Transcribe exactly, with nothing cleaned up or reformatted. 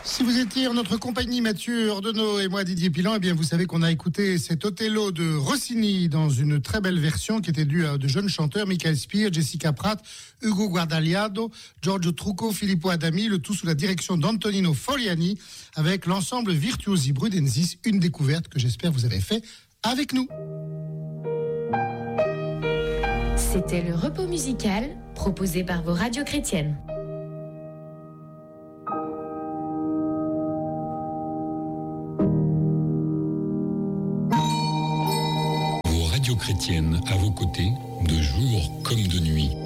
Si vous étiez en notre compagnie, Mathieu Ordenau et moi, Didier Pilan, eh bien, vous savez qu'on a écouté cet Othello de Rossini dans une très belle version qui était due à de jeunes chanteurs, Michael Spear, Jessica Pratt, Ugo Guardagliado, Giorgio Trucco, Filippo Adami, le tout sous la direction d'Antonino Foliani, avec l'ensemble Virtuosi Brudensis, une découverte que j'espère vous avez fait avec nous. C'était le repos musical proposé par vos radios chrétiennes. Chrétienne à vos côtés, de jour comme de nuit.